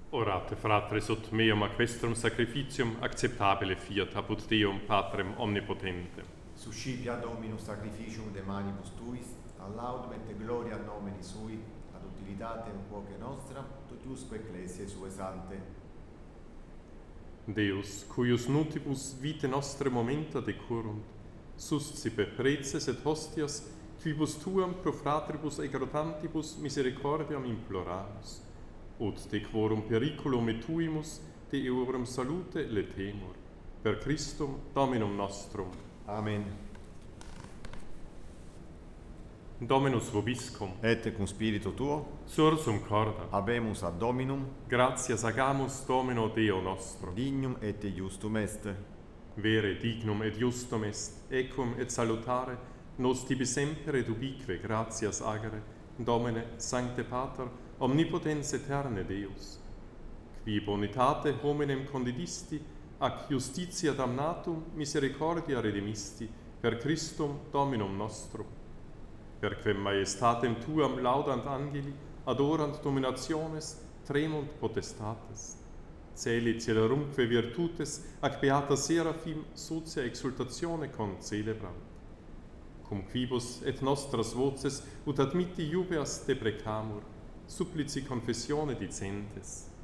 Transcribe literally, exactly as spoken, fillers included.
Orate, fratres, ut meum ac vestrum sacrificium acceptabile fiat apud Deum Patrem omnipotentem. Suscipia Dominus sacrificium de manibus tuis, a laudum et gloria nomini sui, ad utilitatem quoque nostra, totiusque ecclesiae sue sante. Deus, cuius nutibus vitae nostre momenta decurunt, suscipe preces et hostias, quibus tuam pro fratribus exhortantibus misericordiam imploramus, ut de quorum periculum et tuimus, de eorum salute letemur, per Christum Dominum nostrum. Amen. Dominus vobiscum, Et cum spiritu tuo, sursum corda, habemus ad Dominum, gratias agamus Domino Deo nostro. dignum et justum est. Vere dignum et justum est, equum et salutare, nos tibi semper et ubique gratias agere, Domine, Sancte Pater, omnipotens aeterne Deus, qui bonitate hominem condidisti, ac justitia damnatum misericordia redemisti, per Christum Dominum nostrum, per quem majestatem tuam laudant angeli, adorant dominationes, tremunt potestates, celi celerumque virtutes, ac beata seraphim socia exultatione concelebrant, cum quibus et nostras voces ut admitti iubeas deprecamur, supplici confessione dicentes.